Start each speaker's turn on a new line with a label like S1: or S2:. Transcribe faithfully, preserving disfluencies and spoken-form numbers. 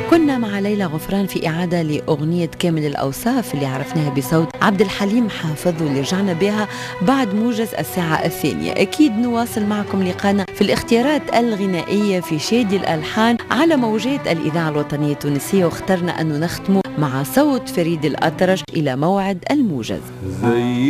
S1: كنا مع ليلى غفران في إعادة لأغنية كامل الأوصاف اللي عرفناها بصوت عبد الحليم حافظ، واللي رجعنا بها بعد موجز الساعة الثانية. أكيد نواصل معكم لقانا في الاختيارات الغنائية في شادي الألحان على موجات الإذاعة الوطنية التونسية، واخترنا أنه نختم مع صوت فريد الأطرش. إلى موعد الموجز.